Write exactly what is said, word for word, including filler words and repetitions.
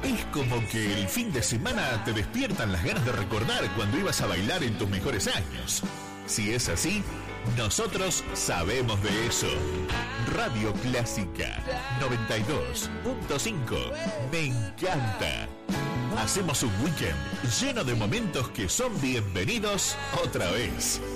Es como que el fin de semana te despiertan las ganas de recordar cuando ibas a bailar en tus mejores años. Si es así, nosotros sabemos de eso. Radio Clásica noventa y dos punto cinco. Me encanta. Hacemos un weekend lleno de momentos que son bienvenidos otra vez.